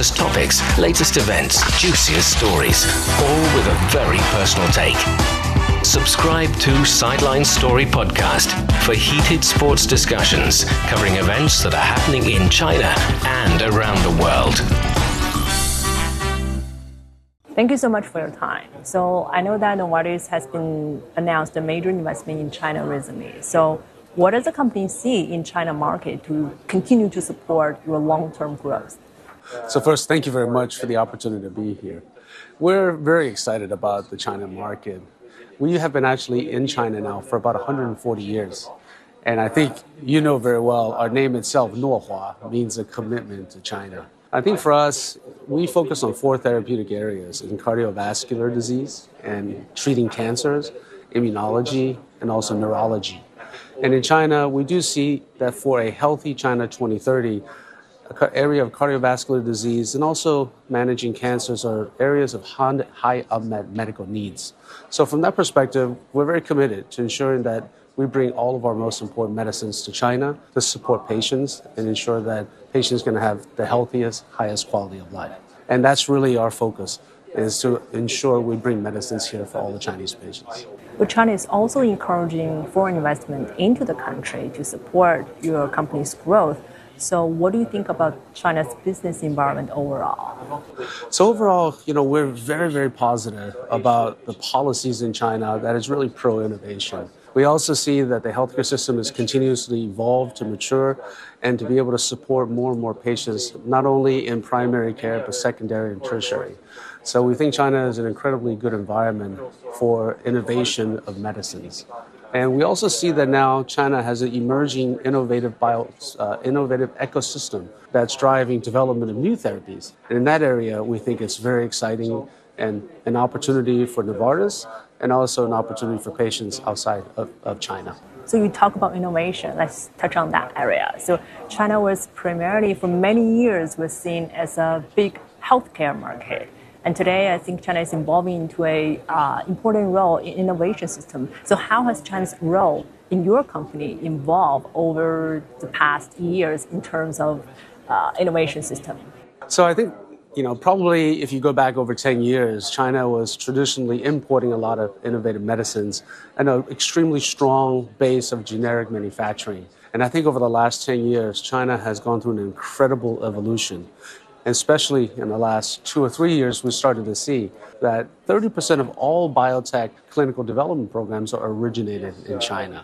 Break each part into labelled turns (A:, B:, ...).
A: hottest topics, latest events, juiciest stories, all with a very personal take. Subscribe to Sideline Story Podcast for heated sports discussions covering events that are happening in China and around the world.
B: Thank you so much for your time. So I know that Novartis has been announced a major investment in China recently. So what does the company see in China market to continue to support your long-term growth?
C: So first, thank you very much for the opportunity to be here. We're very excited about the China market. We have been actually in China now for about 140 years. And I think you know very well, our name itself, Nuohua, means a commitment to China. I think for us, we focus on 4 therapeutic areas in cardiovascular disease and treating cancers, immunology, and also neurology. And in China, we do see that for a healthy China 2030, area of cardiovascular disease and also managing cancers are areas of high unmet medical needs. So from that perspective, we're very committed to ensuring that we bring all of our most important medicines to China to support patients and ensure that patients can have the healthiest, highest quality of life. And that's really our focus, is to ensure we bring medicines here for all the Chinese patients.
B: But China is also encouraging foreign investment into the country to support your company's growth. So what do you think about China's business environment overall?
C: So overall, we're very, very positive about the policies in China that is really pro-innovation. We also see that the healthcare system is continuously evolve to mature and to be able to support more and more patients, not only in primary care, but secondary and tertiary. So we think China is an incredibly good environment for innovation of medicines. And we also see that now China has an emerging innovative ecosystem that's driving development of new therapies. And in that area, we think it's very exciting and an opportunity for Novartis and also an opportunity for patients outside of China.
B: So you talk about innovation. Let's touch on that area. So China was primarily, for many years, was seen as a big healthcare market. And today, I think China is evolving into an important role in innovation system. So how has China's role in your company evolved over the past years in terms of innovation system?
C: So I think, probably if you go back over 10 years, China was traditionally importing a lot of innovative medicines and an extremely strong base of generic manufacturing. And I think over the last 10 years, China has gone through an incredible evolution. Especially in the last 2 or 3 years, we started to see that 30% of all biotech clinical development programs are originated in China.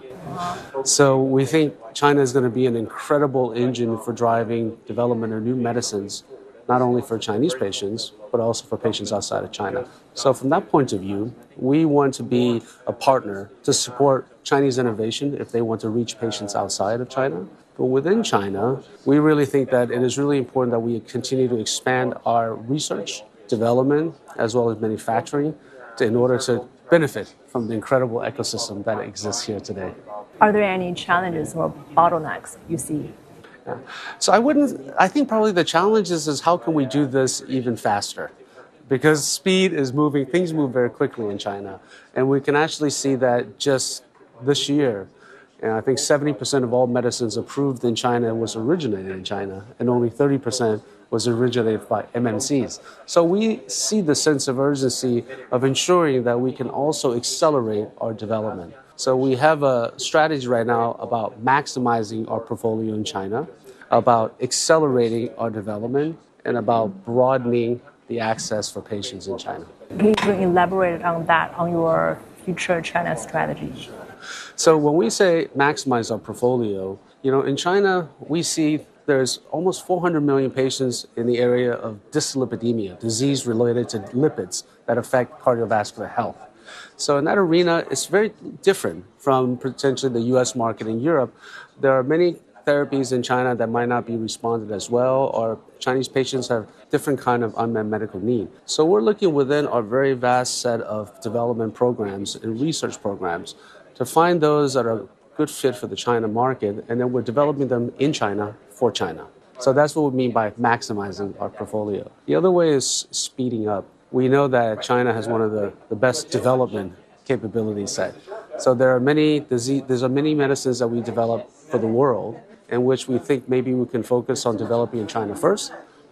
C: So we think China is going to be an incredible engine for driving development of new medicines, not only for Chinese patients, but also for patients outside of China. So from that point of view, we want to be a partner to support Chinese innovation if they want to reach patients outside of China. But within China, we really think that it is really important that we continue to expand our research, development, as well as manufacturing in order to benefit from the incredible ecosystem that exists here today.
B: Are there any challenges or bottlenecks you see?
C: Yeah. So I think probably the challenge is how can we do this even faster? Because speed is moving, things move very quickly in China. And we can actually see that just this year, and I think 70% of all medicines approved in China was originated in China, and only 30% was originated by MNCs. So we see the sense of urgency of ensuring that we can also accelerate our development. So we have a strategy right now about maximizing our portfolio in China, about accelerating our development, and about broadening the access for patients in China.
B: Can you elaborate on that, on your future China strategy?
C: So when we say maximize our portfolio, in China, we see there's almost 400 million patients in the area of dyslipidemia, disease related to lipids that affect cardiovascular health. So in that arena, it's very different from potentially the US market in Europe. There are many therapies in China that might not be responded as well, or Chinese patients have different kind of unmet medical need. So we're looking within our very vast set of development programs and research programs to find those that are a good fit for the China market, and then we're developing them in China for China. So that's what we mean by maximizing our portfolio. The other way is speeding up. We know that China has one of the best development capability set. So there are many medicines that we develop for the world, in which we think maybe we can focus on developing in China first,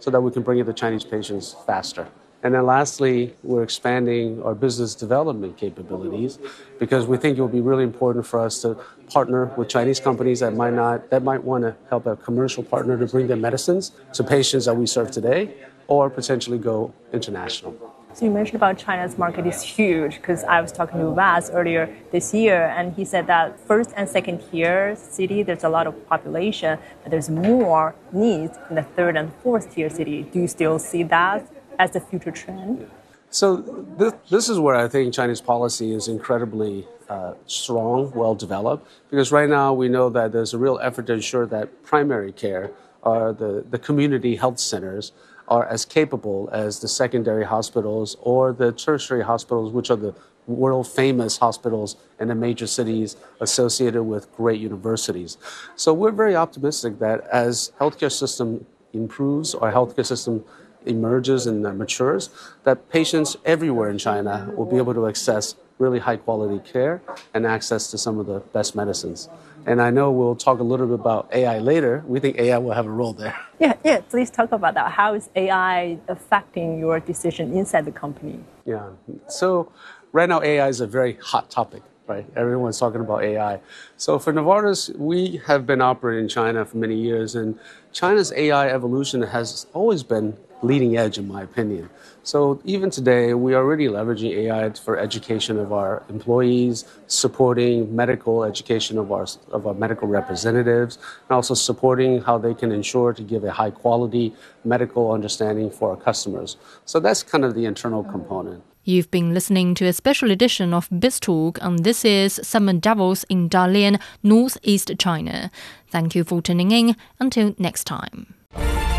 C: so that we can bring it to Chinese patients faster. And then lastly, we're expanding our business development capabilities because we think it will be really important for us to partner with Chinese companies that might want to help a commercial partner to bring their medicines to patients that we serve today or potentially go international.
B: So you mentioned about China's market is huge because I was talking to Vas earlier this year, and he said that first and second tier city, there's a lot of population, but there's more needs in the third and fourth tier city. Do you still see that as the future trend?
C: So this is where I think Chinese policy is incredibly strong, well developed, because right now we know that there's a real effort to ensure that primary care or the community health centers are as capable as the secondary hospitals or the tertiary hospitals, which are the world-famous hospitals in the major cities associated with great universities. So we're very optimistic that as healthcare system improves or healthcare system emerges and matures, that patients everywhere in China will be able to access really high-quality care and access to some of the best medicines. And I know we'll talk a little bit about AI later. We think AI will have a role there.
B: Yeah, please talk about that. How is AI affecting your decision inside the company?
C: Yeah, so right now AI is a very hot topic, right? Everyone's talking about AI. So for Novartis, we have been operating in China for many years, and China's AI evolution has always been leading edge, in my opinion. So even today, we are already leveraging AI for education of our employees, supporting medical education of our medical representatives, and also supporting how they can ensure to give a high quality medical understanding for our customers. So that's kind of the internal component.
D: You've been listening to a special edition of BizTalk, and this is Summer Davos in Dalian, Northeast China. Thank you for tuning in. Until next time.